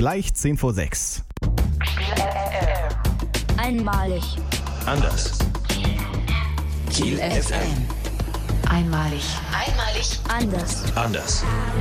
gleich 10 vor 6. Einmalig. Anders. Kiel FM. Einmalig. Anders. Anders.